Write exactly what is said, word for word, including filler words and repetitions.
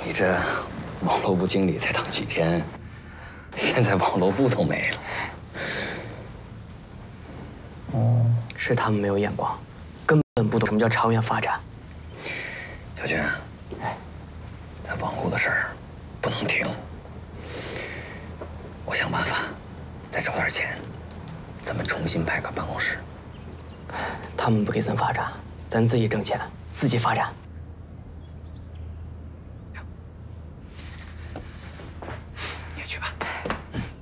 你这网络部经理才当几天，现在网络部都没了。 哦，是他们没有眼光，根本不懂什么叫长远发展。 小军，哎，咱网络的事儿不能停。我想办法再找点钱，咱们重新派个办公室。 他们不给咱发展，咱自己挣钱，自己发展。